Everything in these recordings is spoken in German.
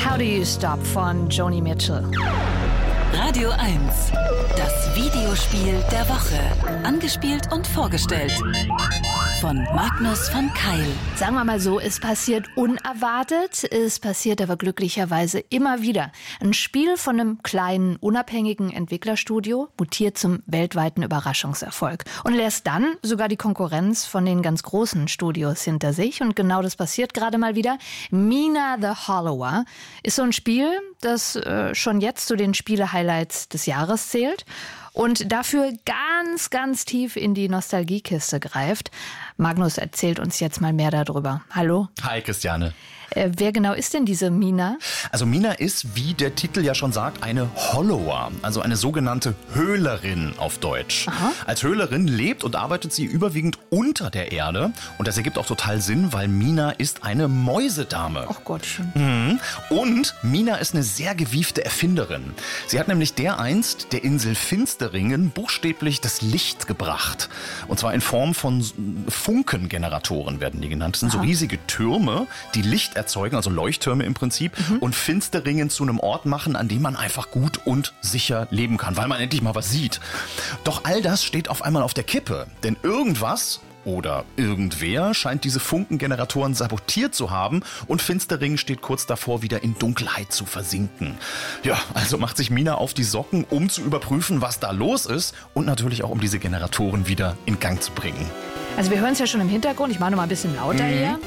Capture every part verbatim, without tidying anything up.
How Do You Stop von Joni Mitchell. Radio eins, das Videospiel der Woche. Angespielt und vorgestellt von Magnus von Keil. Sagen wir mal so, es passiert unerwartet, es passiert aber glücklicherweise immer wieder. Ein Spiel von einem kleinen, unabhängigen Entwicklerstudio mutiert zum weltweiten Überraschungserfolg und lässt dann sogar die Konkurrenz von den ganz großen Studios hinter sich. Und genau das passiert gerade mal wieder. Mina the Hollower ist so ein Spiel, das äh, schon jetzt zu den Spiele-Highlights des Jahres zählt und dafür ganz, ganz tief in die Nostalgiekiste greift. Magnus erzählt uns jetzt mal mehr darüber. Hallo. Hi, Christiane. Äh, wer genau ist denn diese Mina? Also Mina ist, wie der Titel ja schon sagt, eine Hollower, also eine sogenannte Höhlerin auf Deutsch. Aha. Als Höhlerin lebt und arbeitet sie überwiegend unter der Erde und das ergibt auch total Sinn, weil Mina ist eine Mäusedame. Ach Gottchen. Mhm. Und Mina ist eine sehr gewiefte Erfinderin. Sie hat nämlich dereinst der Insel Finsteringen buchstäblich das Licht gebracht. Und zwar in Form von Funkengeneratoren werden die genannt. Das sind Aha. so riesige Türme, die Licht erzeugen, also Leuchttürme im Prinzip, mhm. und Finsteringen zu einem Ort machen, an dem man einfach gut und sicher leben kann, weil man endlich mal was sieht. Doch all das steht auf einmal auf der Kippe, denn irgendwas oder irgendwer scheint diese Funkengeneratoren sabotiert zu haben und Finsteringen steht kurz davor, wieder in Dunkelheit zu versinken. Ja, also macht sich Mina auf die Socken, um zu überprüfen, was da los ist und natürlich auch, um diese Generatoren wieder in Gang zu bringen. Also wir hören es ja schon im Hintergrund, ich mache noch mal ein bisschen lauter mhm. hier.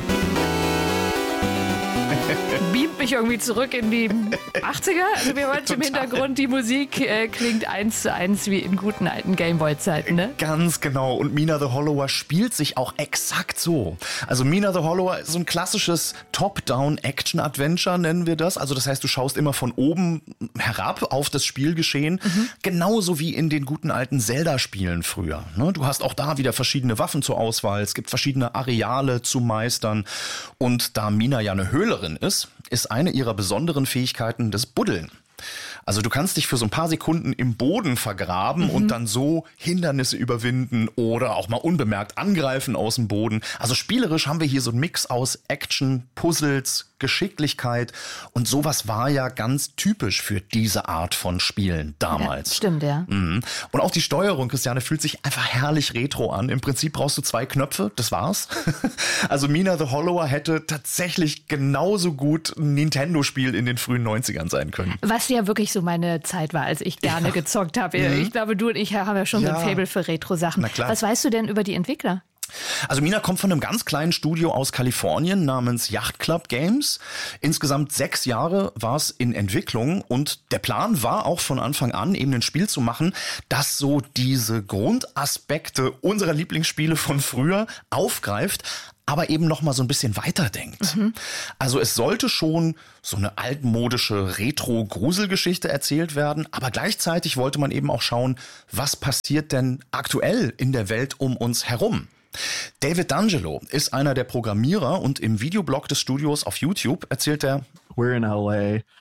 Beamt mich irgendwie zurück in die achtziger. Also wir hören im Hintergrund, die Musik äh, klingt eins zu eins wie in guten alten Gameboy-Zeiten, ne? Ganz genau. Und Mina the Hollower spielt sich auch exakt so. Also Mina the Hollower ist so ein klassisches Top-Down-Action-Adventure, nennen wir das. Also das heißt, du schaust immer von oben herab auf das Spielgeschehen. Mhm. Genauso wie in den guten alten Zelda-Spielen früher. Ne? Du hast auch da wieder verschiedene Waffen zur Auswahl. Es gibt verschiedene Areale zu meistern. Und da Mina ja eine Höhlerin ist, ist eine ihrer besonderen Fähigkeiten das Buddeln. Also du kannst dich für so ein paar Sekunden im Boden vergraben mhm. und dann so Hindernisse überwinden oder auch mal unbemerkt angreifen aus dem Boden. Also spielerisch haben wir hier so einen Mix aus Action, Puzzles, Geschicklichkeit und sowas war ja ganz typisch für diese Art von Spielen damals. Ja, stimmt, ja. Mhm. Und auch die Steuerung, Christiane, fühlt sich einfach herrlich retro an. Im Prinzip brauchst du zwei Knöpfe, das war's. Also Mina the Hollower hätte tatsächlich genauso gut ein Nintendo-Spiel in den frühen neunzigern sein können. Was ja wirklich so meine Zeit war, als ich gerne ja. gezockt habe. Mhm. Ich glaube, du und ich haben ja schon ja. so ein Faible für Retro-Sachen. Was weißt du denn über die Entwickler? Also Mina kommt von einem ganz kleinen Studio aus Kalifornien namens Yacht Club Games. Insgesamt sechs Jahre war es in Entwicklung und der Plan war auch von Anfang an, eben ein Spiel zu machen, das so diese Grundaspekte unserer Lieblingsspiele von früher aufgreift, aber eben noch mal so ein bisschen weiterdenkt. Mhm. Also es sollte schon so eine altmodische Retro-Gruselgeschichte erzählt werden, aber gleichzeitig wollte man eben auch schauen, was passiert denn aktuell in der Welt um uns herum. David D'Angelo ist einer der Programmierer und im Videoblog des Studios auf YouTube erzählt er: We're in L A.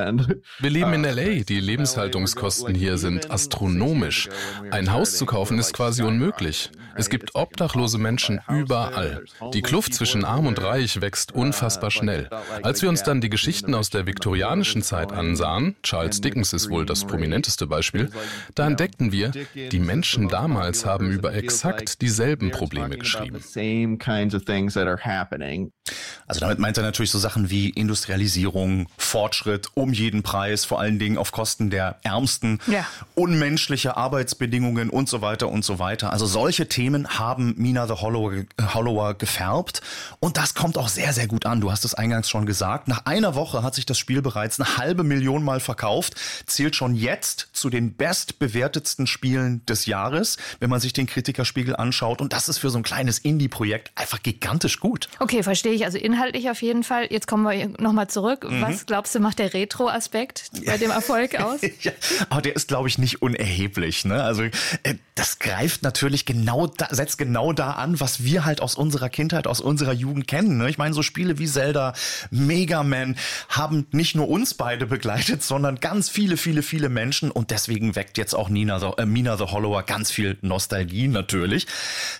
Wir leben in L A. Die Lebenshaltungskosten hier sind astronomisch. Ein Haus zu kaufen ist quasi unmöglich. Es gibt obdachlose Menschen überall. Die Kluft zwischen Arm und Reich wächst unfassbar schnell. Als wir uns dann die Geschichten aus der viktorianischen Zeit ansahen, Charles Dickens ist wohl das prominenteste Beispiel, da entdeckten wir, die Menschen damals haben über exakt dieselben Probleme geschrieben. Also damit meint er natürlich so Sachen wie Industrialisierung, Fortschritt um jeden Preis, vor allen Dingen auf Kosten der Ärmsten, ja. unmenschliche Arbeitsbedingungen und so weiter und so weiter. Also solche Themen haben Mina the Hollower, Hollower gefärbt und das kommt auch sehr, sehr gut an. Du hast es eingangs schon gesagt. Nach einer Woche hat sich das Spiel bereits eine halbe Million Mal verkauft, zählt schon jetzt zu den bestbewertetsten Spielen des Jahres, wenn man sich den Kritikerspiegel anschaut und das ist für so ein kleines Indie-Projekt einfach gigantisch gut. Okay, verstehe ich. Also inhaltlich auf jeden Fall. Jetzt kommen wir nochmal zurück. Mhm. Was glaubst du, macht der Retro-Aspekt bei dem Erfolg aus? Ja, aber der ist, glaube ich, nicht unerheblich. Ne? Also äh, das greift natürlich genau, da, setzt genau da an, was wir halt aus unserer Kindheit, aus unserer Jugend kennen. Ne? Ich meine, so Spiele wie Zelda, Mega Man haben nicht nur uns beide begleitet, sondern ganz viele, viele, viele Menschen und deswegen weckt jetzt auch Nina the, äh, Mina the Hollower ganz viel Nostalgie natürlich.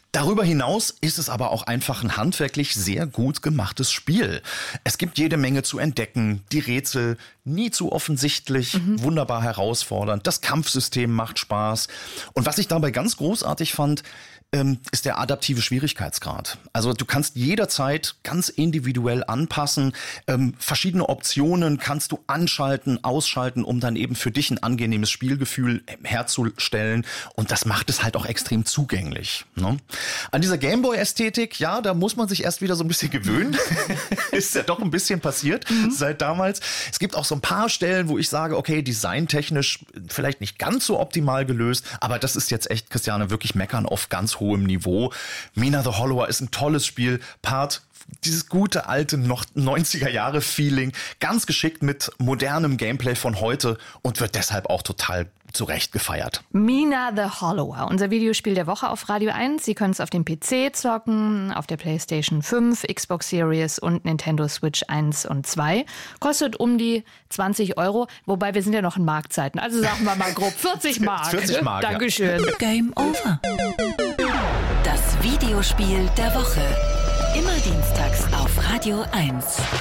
Darüber hinaus ist es aber auch einfach ein handwerklich sehr gut gemachtes Spiel. Es gibt jede Menge zu entdecken, die Rätsel nie zu offensichtlich, mhm. wunderbar herausfordernd, das Kampfsystem macht Spaß. Und was ich dabei ganz großartig fand, ähm, ist der adaptive Schwierigkeitsgrad. Also du kannst jederzeit ganz individuell anpassen, ähm, verschiedene Optionen kannst du anschalten, ausschalten, um dann eben für dich ein angenehmes Spielgefühl herzustellen. Und das macht es halt auch extrem zugänglich, ne? An dieser Gameboy-Ästhetik, ja, da muss man sich erst wieder so ein bisschen gewöhnen. Ist ja doch ein bisschen passiert mhm. seit damals. Es gibt auch so ein paar Stellen, wo ich sage, okay, designtechnisch vielleicht nicht ganz so optimal gelöst, aber das ist jetzt echt, Christiane, wirklich meckern auf ganz hohem Niveau. Mina the Hollower ist ein tolles Spiel, Part dieses gute alte noch neunziger-Jahre-Feeling, ganz geschickt mit modernem Gameplay von heute und wird deshalb auch total zu Recht gefeiert. Mina the Hollower, unser Videospiel der Woche auf Radio eins. Sie können es auf dem P C zocken, auf der PlayStation fünf, Xbox Series und Nintendo Switch eins und zwei. Kostet um die zwanzig Euro, wobei wir sind ja noch in Marktzeiten. Also sagen wir mal grob vierzig Mark. vierzig Mark, Dankeschön. Ja. Game over. Das Videospiel der Woche. Immer dienstags auf Radio eins.